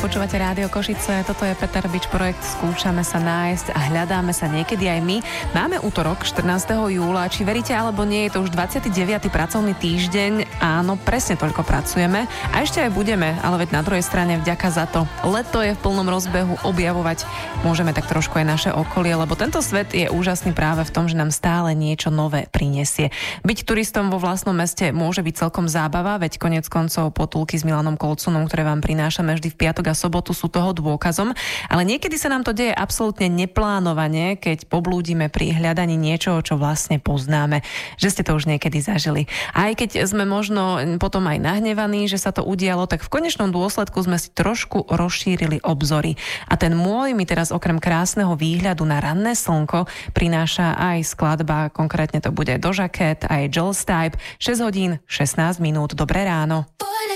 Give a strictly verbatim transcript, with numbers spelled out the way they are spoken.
Počúvate Rádio Košice, toto je Peter Bič projekt Skúšame sa nájsť a hľadáme sa niekedy aj my. Máme útorok štrnásteho júla, či veríte alebo nie, je to už dvadsiaty deviaty pracovný týždeň. Áno, presne toľko pracujeme a ešte aj budeme, ale veď na druhej strane vďaka za to. Leto je v plnom rozbehu, objavovať môžeme tak trošku aj naše okolie, lebo tento svet je úžasný práve v tom, že nám stále niečo nové prinesie. Byť turistom vo vlastnom meste môže byť celkom zábava, veď konec koncov potulky s Milanom Kolcunom, ktoré vám prinášame vždy v piatok a sobotu, sú toho dôkazom, ale niekedy sa nám to deje absolútne neplánovane, keď poblúdime pri hľadaní niečoho, čo vlastne poznáme, že ste to už niekedy zažili. A aj keď sme možno potom aj nahnevaní, že sa to udialo, tak v konečnom dôsledku sme si trošku rozšírili obzory. A ten môj mi teraz okrem krásneho výhľadu na ranné slnko prináša aj skladba, konkrétne to bude Doja Cat aj Jules Type, šesť hodín šestnásť minút. Dobré ráno.